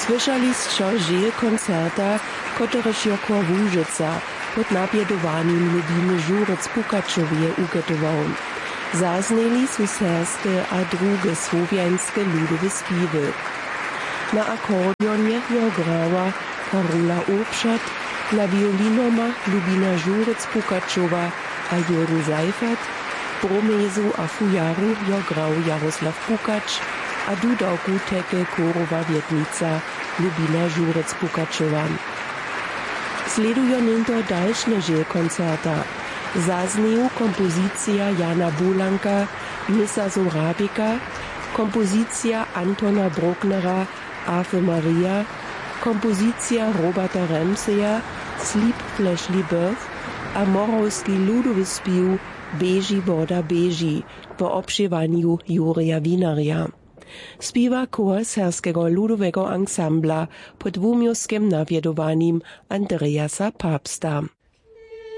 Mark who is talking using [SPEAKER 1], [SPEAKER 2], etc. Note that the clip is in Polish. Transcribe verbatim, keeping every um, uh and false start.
[SPEAKER 1] Słyszali ste žil koncerta, koterež jo Chór Łużyca pod nabjedowaniem Lubiny Żurec Pukačovje ugotował. Zazneli su serskie a drugie słowiańskie ludowe śpiewy. Na akordionie jo grała Karola Obszat, na violinoma Lubina Żurec Pukačova a Jürgen Seifert, bromezu a fujaru jo grał Jaroslav Pukač, a dudałku teke chorowa wietnica Lubina Żurec Pukačova. Sledują ninto dalsze žil koncerta. Zaznieju kompozycja Jana Bulanka, Misa Zorabika, kompozycja Antona Brucknera, Ave Maria, kompozycja Roberta Remseja, Sleep Fleshly Birth, a morowski ludowy śpiew Beži woda beži w obszywaniu Jurija Winaria. Śpiewa chór serskiego ludowego ansambla pod wumiowskim nawiedowaniem Andreasa Papsta.